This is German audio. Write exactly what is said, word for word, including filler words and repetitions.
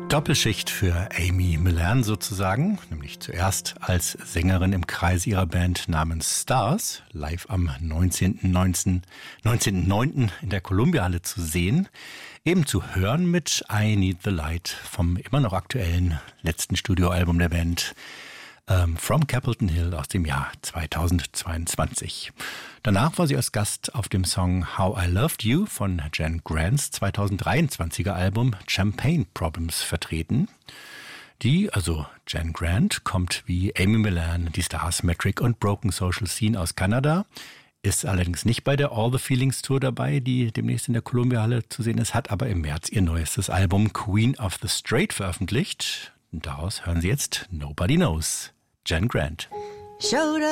Doppelschicht für Amy Millan sozusagen, nämlich zuerst als Sängerin im Kreis ihrer Band namens Stars, live am neunzehnten neunten in der Columbia-Halle zu sehen, eben zu hören mit I Need the Light vom immer noch aktuellen letzten Studioalbum der Band, ähm, From Capitol Hill aus dem Jahr zweitausendzweiundzwanzig. Danach war sie als Gast auf dem Song How I Loved You von Jan Grants zweitausenddreiundzwanziger Album Champagne Problems vertreten. Die, also Jan Grant, kommt wie Amy Millan, die Stars, Metric und Broken Social Scene aus Kanada, ist allerdings nicht bei der All the Feelings Tour dabei, die demnächst in der Columbia-Halle zu sehen ist, hat aber im März ihr neuestes Album Queen of the Straight veröffentlicht. Und daraus hören Sie jetzt Nobody Knows. Jan Grant. Showed